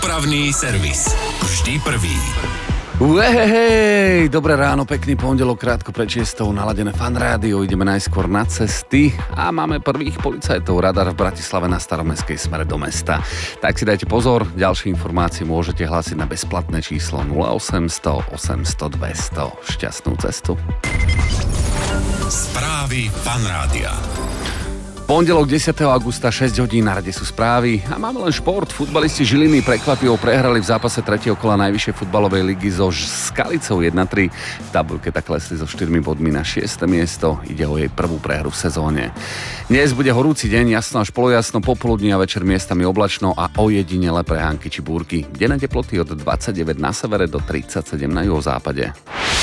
Dopravný servis. Vždy prvý. Hej, dobré ráno, pekný pondelok, krátko pred 6:00, naladené Fan Rádio, ideme najskôr na cesty a máme prvých policajtov, radar v Bratislave na Staromestskej smere do mesta. Tak si dajte pozor, ďalšie informácie môžete hlásiť na bezplatné číslo 0800 800 200. Šťastnú cestu. Správy Fan Rádia. Pondelok 10. augusta, 6 hodín, na rade sú správy a máme len šport. Futbalisti Žiliny prekvapivo prehrali v zápase 3. kola najvyššej futbalovej ligy so Skalicou 1-3. V tabuľke tak klesli so 4 bodmi na 6. miesto. Ide o jej prvú prehru v sezóne. Dnes bude horúci deň, jasno až polojasno, popoludní a večer miestami oblačno a ojedinele prehánky či búrky. Denné teploty od 29 na severe do 37 na juhozápade.